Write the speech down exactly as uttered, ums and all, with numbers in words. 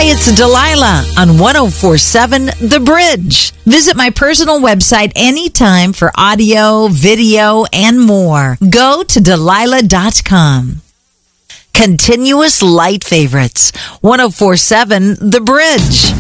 it's Delilah on one oh four point seven The Bridge. Visit my personal website anytime for audio, video, and more. Go to Delilah dot com. Continuous light favorites. one oh four point seven The Bridge.